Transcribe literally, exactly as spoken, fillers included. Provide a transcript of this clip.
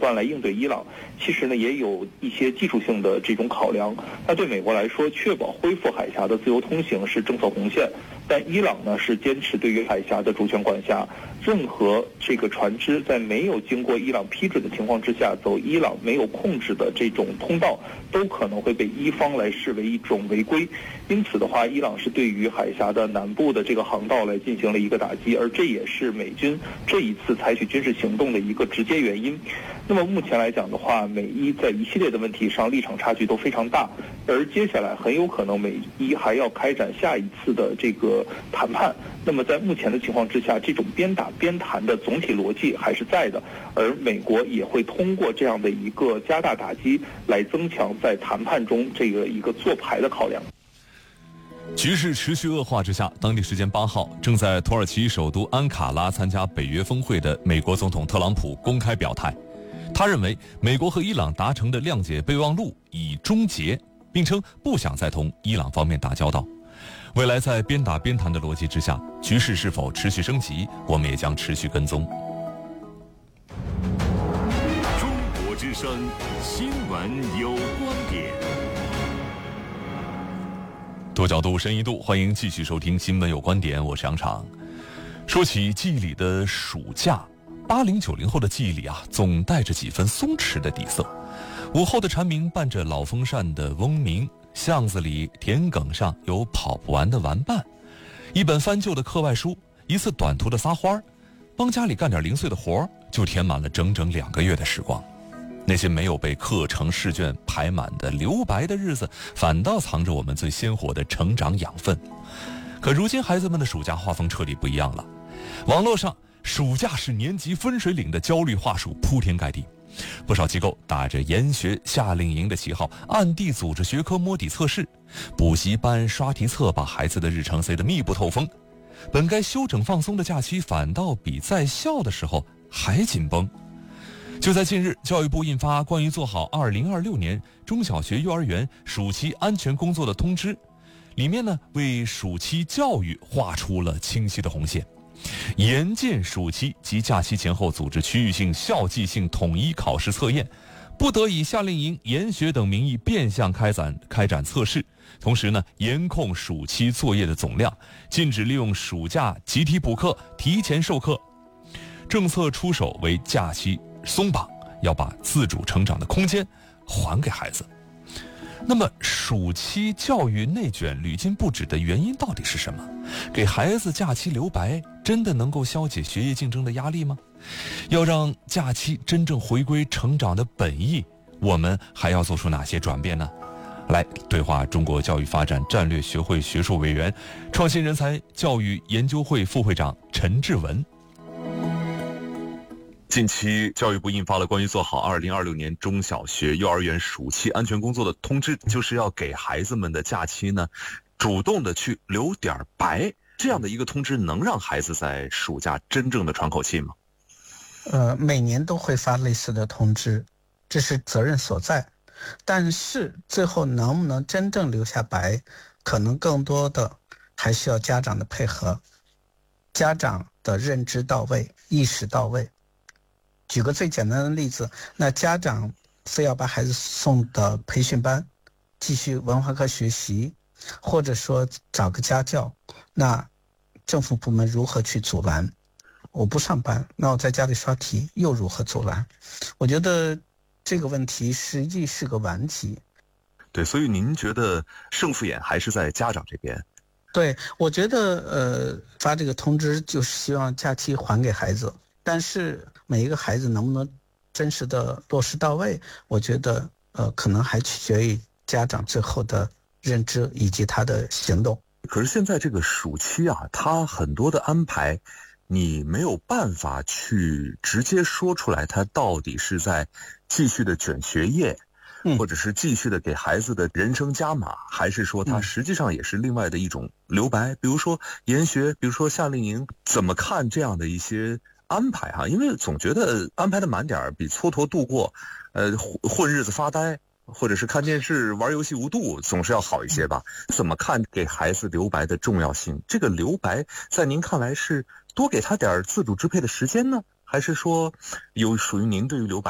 段来应对伊朗，其实呢也有一些技术性的这种考量。那对美国来说，确保恢复海峡的自由通行是政策红线，但伊朗呢是坚持对于海峡的主权管辖，任何这个船只在没有经过伊朗批准的情况之下走伊朗没有控制的这种通道，都可能会被伊方来视为一种违规。因此的话，伊朗是对于海峡的南部的这个航道来进行了一个打击，而这也是美军这一次采取军事行动的一个直接原因。那么目前来讲的话，美伊在一系列的问题上立场差距都非常大，而接下来很有可能美伊还要开展下一次的这个谈判。那么在目前的情况之下，这种边打边谈的总体逻辑还是在的，而美国也会通过这样的一个加大打击来增强在谈判中这个一个做牌的考量。 局势持续恶化之下，当地时间八号，正在土耳其首都安卡拉参加北约峰会的美国总统特朗普公开表态，他认为美国和伊朗达成的谅解备忘录已终结，并称不想再同伊朗方面打交道。未来在边打边谈的逻辑之下，局势是否持续升级，我们也将持续跟踪。 中国之声，新闻有观点。 多角度深一度，欢迎继续收听新闻有观点，我是杨常。说起记忆里的暑假，八零九零后的记忆里啊，总带着几分松弛的底色。午后的蝉鸣伴着老风扇的嗡鸣，巷子里田埂上有跑不完的玩伴，一本翻旧的课外书，一次短途的撒欢儿，帮家里干点零碎的活儿，就填满了整整两个月的时光。那些没有被课程试卷排满的留白的日子，反倒藏着我们最鲜活的成长养分。可如今孩子们的暑假画风彻底不一样了，网络上暑假是年级分水岭的焦虑话术铺天盖地，不少机构打着研学夏令营的旗号，暗地组织学科摸底测试，补习班刷题册把孩子的日程塞得密不透风。本该休整放松的假期，反倒比在校的时候还紧绷。就在近日，教育部印发关于做好二零二六年中小学幼儿园暑期安全工作的通知，里面呢为暑期教育画出了清晰的红线，严禁暑期及假期前后组织区域性、校际性统一考试测验，不得以夏令营、研学等名义变相开展开展测试。同时呢，严控暑期作业的总量，禁止利用暑假集体补课、提前授课。政策出手为假期松绑，要把自主成长的空间还给孩子。那么暑期教育内卷屡禁不止的原因到底是什么？给孩子假期留白真的能够消解学业竞争的压力吗？要让假期真正回归成长的本意，我们还要做出哪些转变呢？来对话中国教育发展战略学会学术委员、创新人才教育研究会副会长陈志文。近期教育部印发了关于做好二零二六年中小学幼儿园暑期安全工作的通知，就是要给孩子们的假期呢主动的去留点白。这样的一个通知能让孩子在暑假真正的喘口气吗？ 呃，每年都会发类似的通知，这是责任所在，但是最后能不能真正留下白，可能更多的还需要家长的配合，家长的认知到位，意识到位。举个最简单的例子，那家长非要把孩子送到培训班继续文化课学习，或者说找个家教，那政府部门如何去阻拦？我不上班，那我在家里刷题又如何阻拦？我觉得这个问题实际是个顽疾。 对，所以您觉得胜负眼还是在家长这边？ 对，我觉得呃发这个通知就是希望假期还给孩子，但是每一个孩子能不能真实的落实到位，我觉得呃可能还取决于家长最后的认知以及他的行动。 可是现在这个暑期啊，他很多的安排你没有办法去直接说出来，他到底是在继续的卷学业，嗯、或者是继续的给孩子的人生加码，还是说他实际上也是另外的一种留白、嗯、比如说研学，比如说夏令营，怎么看这样的一些安排啊？因为总觉得安排的满点比蹉跎度过呃混日子发呆或者是看电视玩游戏无度总是要好一些吧？怎么看给孩子留白的重要性？这个留白在您看来是多给他点自主支配的时间呢，还是说有属于您对于留白